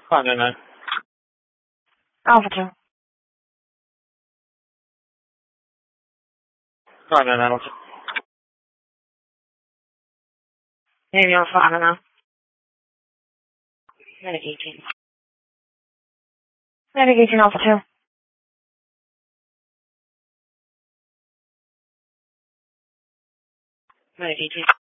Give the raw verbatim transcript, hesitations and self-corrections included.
five nine nine. Alpha two. five nine nine. Alpha two. Navy on five nine nine. Medic eighteen. Medic eighteen Alpha two. Medic eighteen.